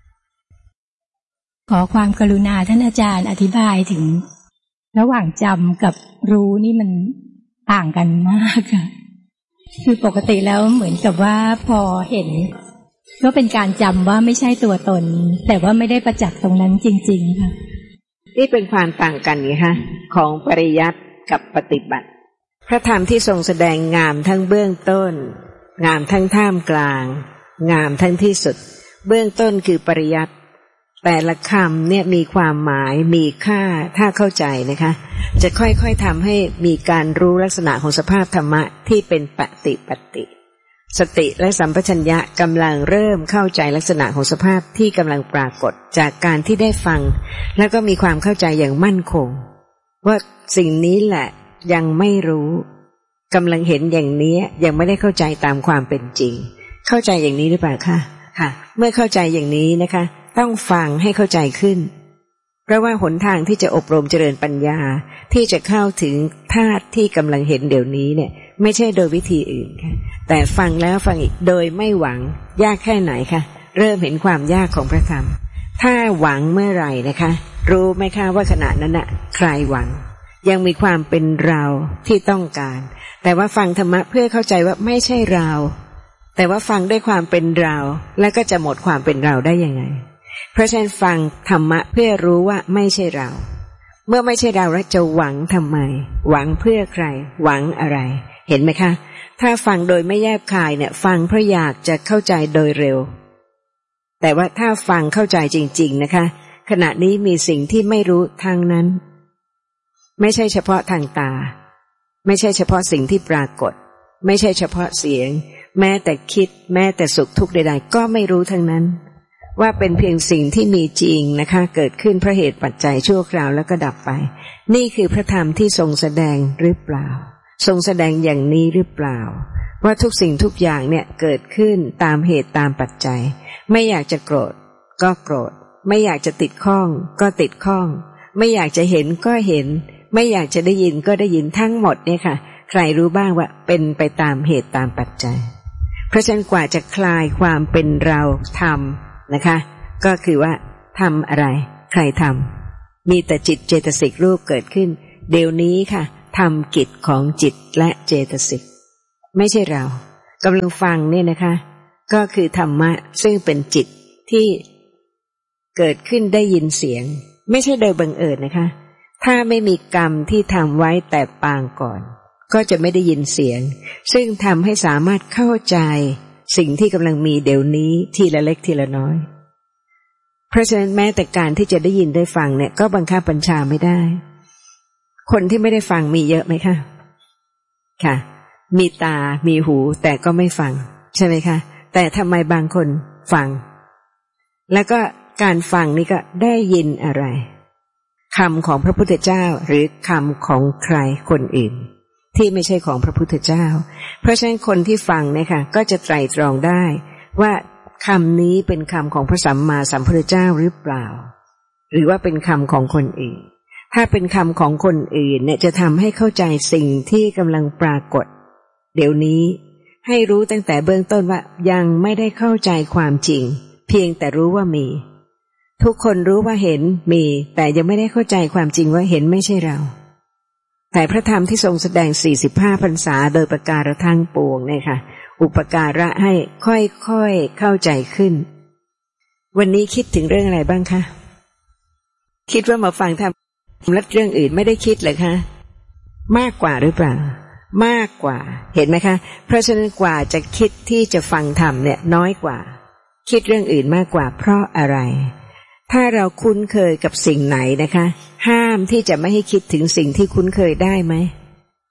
ขอความกรุณาท่านอาจารย์อธิบายถึงระหว่างจำกับรู้นี่มันต่างกันมากค่ะคือปกติแล้วเหมือนกับว่าพอเห็นก็เป็นการจำว่าไม่ใช่ตัวตนแต่ว่าไม่ได้ประจักษ์ตรงนั้นจริงๆค่ะนี่เป็นความต่างกันไงคะของปริยัติกับปฏิบัติพระธรรมที่ทรงแสดงงามทั้งเบื้องต้นงามทั้งท่ามกลางงามทั้งที่สุดเบื้องต้นคือปริยัติแต่ละคำเนี่ยมีความหมายมีค่าถ้าเข้าใจนะคะจะค่อยๆทำให้มีการรู้ลักษณะของสภาพธรรมะที่เป็นปฏิปัตติสติและสัมปชัญญะกำลังเริ่มเข้าใจลักษณะของสภาพที่กำลังปรากฏจากการที่ได้ฟังแล้วก็มีความเข้าใจอย่างมั่นคงว่าสิ่งนี้แหละยังไม่รู้กำลังเห็นอย่างนี้ยังไม่ได้เข้าใจตามความเป็นจริงเข้าใจอย่างนี้หรือเปล่าคะค่ะเมื่อเข้าใจอย่างนี้นะคะต้องฟังให้เข้าใจขึ้นเพราะว่าหนทางที่จะอบรมเจริญปัญญาที่จะเข้าถึงธาตุที่กำลังเห็นเดี๋ยวนี้เนี่ยไม่ใช่โดยวิธีอื่นค่ะแต่ฟังแล้วฟังอีกโดยไม่หวังยากแค่ไหนคะเริ่มเห็นความยากของพระธรรมถ้าหวังเมื่อไหร่นะคะรู้ไหมคะว่าขณะนั้นน่ะใครหวังยังมีความเป็นเราที่ต้องการแต่ว่าฟังธรรมะเพื่อเข้าใจว่าไม่ใช่เราแต่ว่าฟังด้วยความเป็นเราแล้วก็จะหมดความเป็นเราได้ยังไงเพราะฉะนั้นฟังธรรมะเพื่อรู้ว่าไม่ใช่เราเมื่อไม่ใช่เราแล้วจะหวังทำไมหวังเพื่อใครหวังอะไรเห็นไหมคะถ้าฟังโดยไม่แยบคายเนี่ยฟังเพราะอยากจะเข้าใจโดยเร็วแต่ว่าถ้าฟังเข้าใจจริงๆนะคะขณะนี้มีสิ่งที่ไม่รู้ทางนั้นไม่ใช่เฉพาะทางตาไม่ใช่เฉพาะสิ่งที่ปรากฏไม่ใช่เฉพาะเสียงแม้แต่คิดแม้แต่สุขทุกข์ใดๆก็ไม่รู้ทั้งนั้นว่าเป็นเพียงสิ่งที่มีจริงนะคะเกิดขึ้นเพราะเหตุปัจจัยชั่วคราวแล้วก็ดับไปนี่คือพระธรรมที่ทรงแสดงหรือเปล่าทรงแสดงอย่างนี้หรือเปล่าว่าทุกสิ่งทุกอย่างเนี่ยเกิดขึ้นตามเหตุตามปัจจัยไม่อยากจะโกรธก็โกรธไม่อยากจะติดข้องก็ติดข้องไม่อยากจะเห็นก็เห็นไม่อยากจะได้ยินก็ได้ยินทั้งหมดเนี่ยค่ะใครรู้บ้างว่าเป็นไปตามเหตุตามปัจจัยเพราะฉะนั้นกว่าจะคลายความเป็นเราทำนะคะก็คือว่าทำอะไรใครทำมีแต่จิตเจตสิกรูปเกิดขึ้นเดี๋ยวนี้ค่ะทำกิจของจิตและเจตสิกไม่ใช่เรากำลังฟังเนี่ยนะคะก็คือธรรมะซึ่งเป็นจิตที่เกิดขึ้นได้ยินเสียงไม่ใช่โดยบังเอิญนะคะถ้าไม่มีกรรมที่ทำไว้แต่ปางก่อนก็จะไม่ได้ยินเสียงซึ่งทำให้สามารถเข้าใจสิ่งที่กำลังมีเดี๋ยวนี้ทีละเล็กทีละน้อยเพราะฉะนั้นแม้แต่การที่จะได้ยินได้ฟังเนี่ยก็บังคับบัญชาไม่ได้คนที่ไม่ได้ฟังมีเยอะไหมคะค่ะมีตามีหูแต่ก็ไม่ฟังใช่ไหมคะแต่ทำไมบางคนฟังแล้วก็การฟังนี่ก็ได้ยินอะไรคำของพระพุทธเจ้าหรือคำของใครคนอื่นที่ไม่ใช่ของพระพุทธเจ้าเพราะฉะนั้นคนที่ฟังเนี่ยค่ะก็จะไตร่ตรองได้ว่าคำนี้เป็นคำของพระสัมมาสัมพุทธเจ้าหรือเปล่าหรือว่าเป็นคำของคนอื่นถ้าเป็นคำของคนอื่นเนี่ยจะทำให้เข้าใจสิ่งที่กำลังปรากฏเดี๋ยวนี้ให้รู้ตั้งแต่เบื้องต้นว่ายังไม่ได้เข้าใจความจริงเพียงแต่รู้ว่ามีทุกคนรู้ว่าเห็นมีแต่ยังไม่ได้เข้าใจความจริงว่าเห็นไม่ใช่เราแต่พระธรรมที่ทรงแสดงสี่สิบห้าพรรษาโดยประการทั้งปวงเนี่ยค่ะอุปการะให้ค่อยๆเข้าใจขึ้นวันนี้คิดถึงเรื่องอะไรบ้างคะคิดว่ามาฟังธรรมแล้วเรื่องอื่นไม่ได้คิดเลยคะมากกว่าหรือเปล่ามากกว่าเห็นไหมคะเพราะฉะนั้นกว่าจะคิดที่จะฟังธรรมเนี่ยน้อยกว่าคิดเรื่องอื่นมากกว่าเพราะอะไรถ้าเราคุ้นเคยกับสิ่งไหนนะคะห้ามที่จะไม่ให้คิดถึงสิ่งที่คุ้นเคยได้ไหม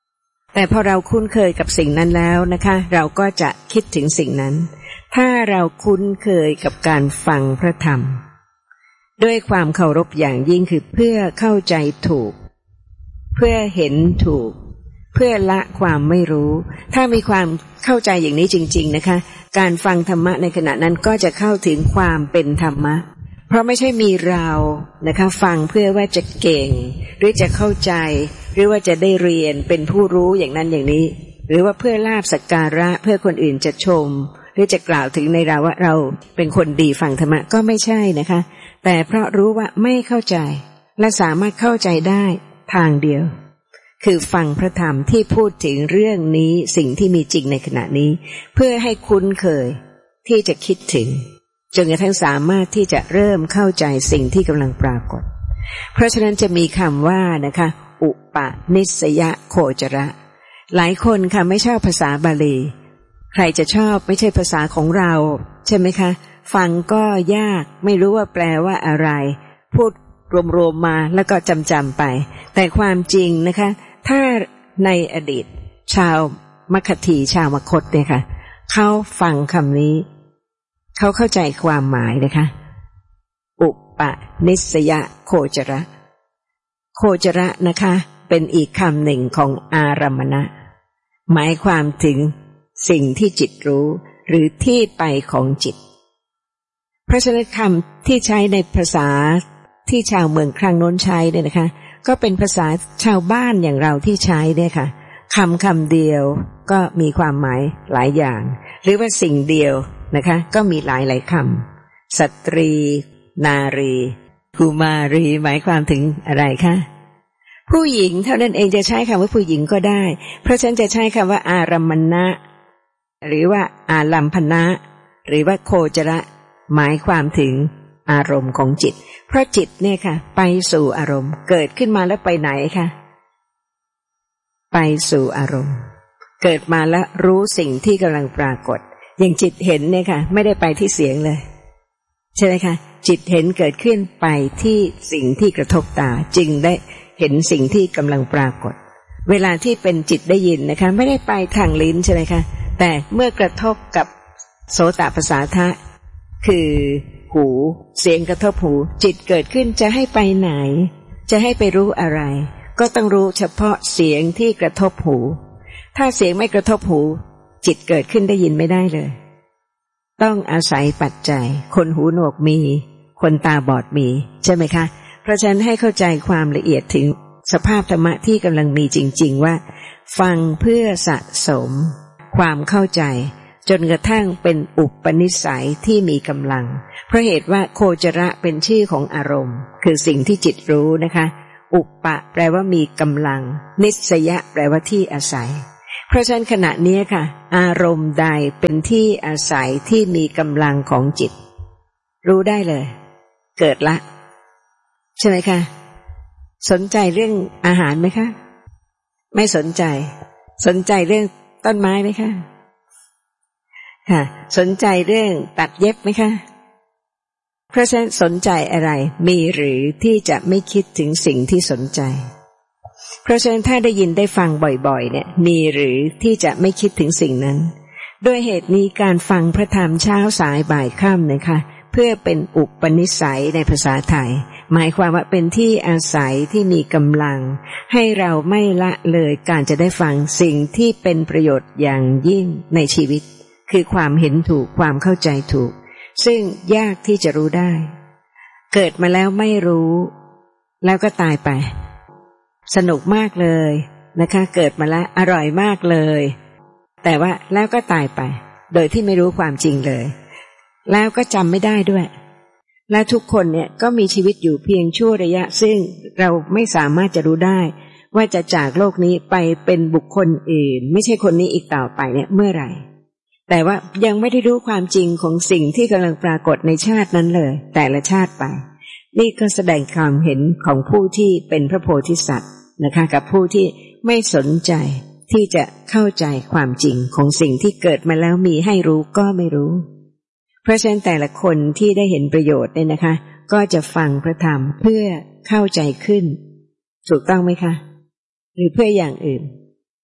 แต่พอเราคุ้นเคยกับสิ่งนั้นแล้วนะคะเราก็จะคิดถึงสิ่งนั้นถ้าเราคุ้นเคยกับการฟังพระธรรมด้วยความเคารพอย่างยิ่งคือเพื่อเข้าใจถูกเพื่อเห็นถูกเพื่อละความไม่รู้ถ้ามีความเข้าใจอย่างนี้จริงๆนะคะการฟังธรรมะในขณะนั้นก็จะเข้าถึงความเป็นธรรมะเพราะไม่ใช่มีเรานะคะฟังเพื่อว่าจะเก่งหรือจะเข้าใจหรือว่าจะได้เรียนเป็นผู้รู้อย่างนั้นอย่างนี้หรือว่าเพื่อลาภสักการะเพื่อคนอื่นจะชมหรือจะกล่าวถึงในเราว่าเราเป็นคนดีฟังธรรมะก็ไม่ใช่นะคะแต่เพราะรู้ว่าไม่เข้าใจและสามารถเข้าใจได้ทางเดียวคือฟังพระธรรมที่พูดถึงเรื่องนี้สิ่งที่มีจริงในขณะนี้เพื่อให้คุ้นเคยที่จะคิดถึงจนกระทั่งสามารถที่จะเริ่มเข้าใจสิ่งที่กำลังปรากฏเพราะฉะนั้นจะมีคำว่านะคะอุปนิสยโคจระหลายคนค่ะไม่ชอบภาษาบาลีใครจะชอบไม่ใช่ภาษาของเราใช่ไหมคะฟังก็ยากไม่รู้ว่าแปลว่าอะไรพูดรวมๆมาแล้วก็จำๆไปแต่ความจริงนะคะถ้าในอดีตชาวมัคคธีชาวมคธเนี่ยค่ะเขาฟังคำนี้เขาเข้าใจความหมายนะคะอุปนิสยโคจระโคจระนะคะเป็นอีกคำหนึ่งของอารัมมณะหมายความถึงสิ่งที่จิตรู้หรือที่ไปของจิตเพราะฉะนั้นคำที่ใช้ในภาษาที่ชาวเมืองครั้งโน้นใช้เนี่ยนะคะก็เป็นภาษาชาวบ้านอย่างเราที่ใช้เนี่ยค่ะคำคำเดียวก็มีความหมายหลายอย่างหรือว่าสิ่งเดียวนะคะก็มีหลายหลายคำสตรีนารีกุมารีหมายความถึงอะไรคะผู้หญิงเท่านั้นเองจะใช้คำว่าผู้หญิงก็ได้เพราะฉะนั้นจะใช้คำว่าอารัมมณะหรือว่าอาลัมพนะหรือว่าโคจระหมายความถึงอารมณ์ของจิตเพราะจิตเนี่ยค่ะไปสู่อารมณ์เกิดขึ้นมาแล้วไปไหนคะไปสู่อารมณ์เกิดมาแล้วรู้สิ่งที่กำลังปรากฏอย่างจิตเห็นเนี่ยค่ะไม่ได้ไปที่เสียงเลยใช่ไหมคะจิตเห็นเกิดขึ้นไปที่สิ่งที่กระทบตาจึงได้เห็นสิ่งที่กำลังปรากฏเวลาที่เป็นจิตได้ยินนะคะไม่ได้ไปทางลิ้นใช่ไหมคะแต่เมื่อกระทบกับโสตประสาทะคือหูเสียงกระทบหูจิตเกิดขึ้นจะให้ไปไหนจะให้ไปรู้อะไรก็ต้องรู้เฉพาะเสียงที่กระทบหูถ้าเสียงไม่กระทบหูจิตเกิดขึ้นได้ยินไม่ได้เลยต้องอาศัยปัจจัยคนหูหนวกมีคนตาบอดมีใช่ไหมคะเพราะฉะนั้นให้เข้าใจความละเอียดถึงสภาพธรรมะที่กำลังมีจริงๆว่าฟังเพื่อสะสมความเข้าใจจนกระทั่งเป็นอุปนิสัยที่มีกำลังเพราะเหตุว่าโคจระเป็นชื่อของอารมณ์คือสิ่งที่จิตรู้นะคะอุปะแปลว่ามีกำลังนิสยะแปลว่าที่อาศัยเพราะฉะนั้นขณะนี้ค่ะอารมณ์ใดเป็นที่อาศัยที่มีกำลังของจิตรู้ได้เลยเกิดละใช่ไหมคะสนใจเรื่องอาหารไหมคะไม่สนใจสนใจเรื่องต้นไม้ไหมคะค่ะสนใจเรื่องตัดเย็บไหมคะเพราะฉะนั้นสนใจอะไรมีหรือที่จะไม่คิดถึงสิ่งที่สนใจเพราะฉะนั้นถ้าได้ยินได้ฟังบ่อยๆเนี่ยมีหรือที่จะไม่คิดถึงสิ่งนั้นด้วยเหตุนี้การฟังพระธรรมเช้าสายบ่ายค่ำนะคะเพื่อเป็นอุปนิสัยในภาษาไทยหมายความว่าเป็นที่อาศัยที่มีกำลังให้เราไม่ละเลยการจะได้ฟังสิ่งที่เป็นประโยชน์อย่างยิ่งในชีวิตคือความเห็นถูกความเข้าใจถูกซึ่งยากที่จะรู้ได้เกิดมาแล้วไม่รู้แล้วก็ตายไปสนุกมากเลยนะคะเกิดมาแล้วอร่อยมากเลยแต่ว่าแล้วก็ตายไปโดยที่ไม่รู้ความจริงเลยแล้วก็จำไม่ได้ด้วยและทุกคนเนี่ยก็มีชีวิตอยู่เพียงชั่วระยะซึ่งเราไม่สามารถจะรู้ได้ว่าจะจากโลกนี้ไปเป็นบุคคลอื่นไม่ใช่คนนี้อีกต่อไปเนี่ยเมื่อไหร่แต่ว่ายังไม่ได้รู้ความจริงของสิ่งที่กำลังปรากฏในชาตินั้นเลยแต่ละชาติไปนี่ก็แสดงความเห็นของผู้ที่เป็นพระโพธิสัตว์นะคะกับผู้ที่ไม่สนใจที่จะเข้าใจความจริงของสิ่งที่เกิดมาแล้วมีให้รู้ก็ไม่รู้เพราะฉะนั้นแต่ละคนที่ได้เห็นประโยชน์เนี่ยนะคะก็จะฟังพระธรรมเพื่อเข้าใจขึ้นถูกต้องไหมคะหรือเพื่ออย่างอื่น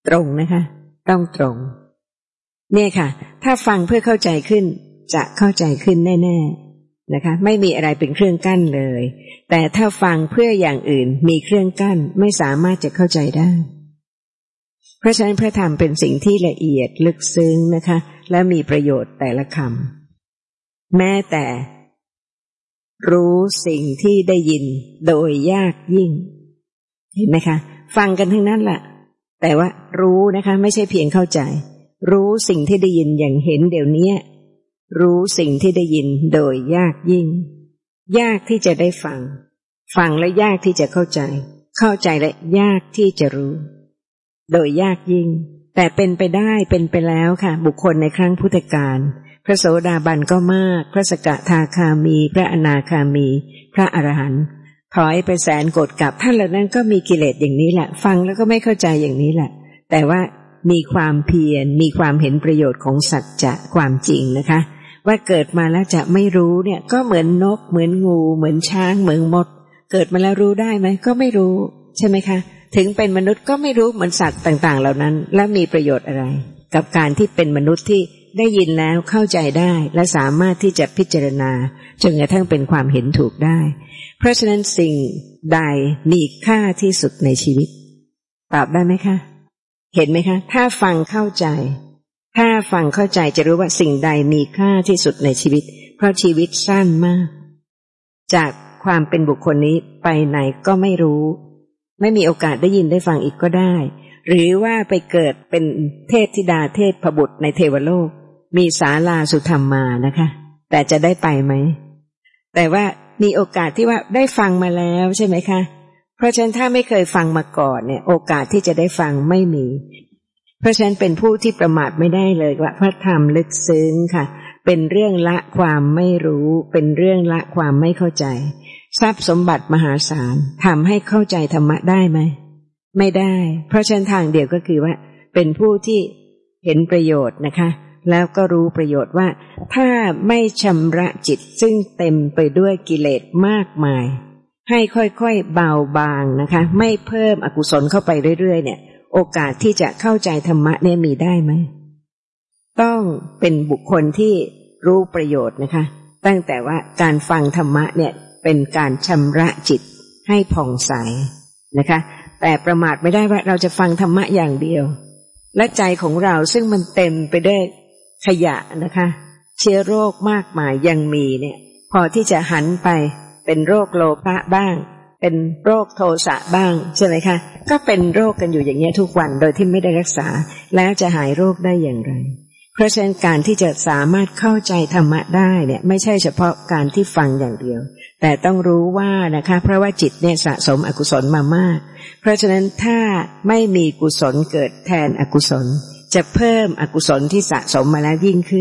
ตรงนะคะต้องตรงเนี่ยค่ะถ้าฟังเพื่อเข้าใจขึ้นจะเข้าใจขึ้นแน่ๆนะคะไม่มีอะไรเป็นเครื่องกั้นเลยแต่ถ้าฟังเพื่ออย่างอื่นมีเครื่องกั้นไม่สามารถจะเข้าใจได้เพราะฉะนั้นพระธรรมเป็นสิ่งที่ละเอียดลึกซึ้งนะคะและมีประโยชน์แต่ละคำแม้แต่รู้สิ่งที่ได้ยินโดยยากยิ่งเห็นไหมคะฟังกันทั้งนั้นแหละแต่ว่ารู้นะคะไม่ใช่เพียงเข้าใจรู้สิ่งที่ได้ยินอย่างเห็นเดี๋ยวนี้รู้สิ่งที่ได้ยินโดยยากยิ่งยากที่จะได้ฟังฟังและยากที่จะเข้าใจเข้าใจและยากที่จะรู้โดยยากยิ่งแต่เป็นไปได้เป็นไปแล้วค่ะบุคคลในครั้งพุทธกาลพระโสดาบันก็มากพระสกทาคามีพระอนาคามีพระอรหันต์ถอยไปแสนโกฏกับท่านเหล่านั้นก็มีกิเลสอย่างนี้แหละฟังแล้วก็ไม่เข้าใจอย่างนี้แหละแต่ว่ามีความเพียรมีความเห็นประโยชน์ของสัจจะความจริงนะคะว่าเกิดมาแล้วจะไม่รู้เนี่ยก็เหมือนนกเหมือนงูเหมือนช้างเหมือนมดเกิดมาแล้วรู้ได้ไหมก็ไม่รู้ใช่ไหมคะถึงเป็นมนุษย์ก็ไม่รู้เหมือนสัตว์ต่างๆเหล่านั้นและมีประโยชน์อะไรกับการที่เป็นมนุษย์ที่ได้ยินแล้วเข้าใจได้และสามารถที่จะพิจารณาจนกระทั่งเป็นความเห็นถูกได้เพราะฉะนั้นสิ่งใดมีค่าที่สุดในชีวิตตอบได้ไหมคะเห็นไหมคะถ้าฟังเข้าใจถ้าฟังเข้าใจจะรู้ว่าสิ่งใดมีค่าที่สุดในชีวิตเพราะชีวิตสั้นมากจากความเป็นบุคคลนี้ไปไหนก็ไม่รู้ไม่มีโอกาสได้ยินได้ฟังอีกก็ได้หรือว่าไปเกิดเป็นเทพธิดาเทพบุตรในเทวโลกมีศาลาสุธรรมมานะคะแต่จะได้ไปไหมแต่ว่ามีโอกาสที่ว่าได้ฟังมาแล้วใช่ไหมคะเพราะฉะนั้นถ้าไม่เคยฟังมาก่อนเนี่ยโอกาสที่จะได้ฟังไม่มีเพราะฉะนั้นเป็นผู้ที่ประมาทไม่ได้เลยว่าพระธรรมลึกซึ้งค่ะเป็นเรื่องละความไม่รู้เป็นเรื่องละความไม่เข้าใจทรัพย์สมบัติมหาศาลทำให้เข้าใจธรรมะได้ไหมไม่ได้เพราะฉะนั้นทางเดียวก็คือว่าเป็นผู้ที่เห็นประโยชน์นะคะแล้วก็รู้ประโยชน์ว่าถ้าไม่ชำระจิตซึ่งเต็มไปด้วยกิเลสมากมายให้ค่อยๆเบาบางนะคะไม่เพิ่มอกุศลเข้าไปเรื่อยๆเนี่ยโอกาสที่จะเข้าใจธรรมะเนี่ยมีได้ไหมต้องเป็นบุคคลที่รู้ประโยชน์นะคะตั้งแต่ว่าการฟังธรรมะเนี่ยเป็นการชำระจิตให้ผ่องใสนะคะแต่ประมาทไม่ได้ว่าเราจะฟังธรรมะอย่างเดียวและใจของเราซึ่งมันเต็มไปด้วยขยะนะคะเชื้อโรคมากมายยังมีเนี่ยพอที่จะหันไปเป็นโรคโลภะบ้างเป็นโรคโทสะบ้างใช่ไหมคะก็เป็นโรคกันอยู่อย่างเงี้ยทุกวันโดยที่ไม่ได้รักษาแล้วจะหายโรคได้อย่างไรเพราะฉะนั้นการที่จะสามารถเข้าใจธรรมะได้เนี่ยไม่ใช่เฉพาะการที่ฟังอย่างเดียวแต่ต้องรู้ว่านะคะเพราะว่าจิตเนี่ยสะสมอกุศลมามากเพราะฉะนั้นถ้าไม่มีกุศลเกิดแทนอกุศลจะเพิ่มอกุศลที่สะสมมาแล้วยิ่งขึ้น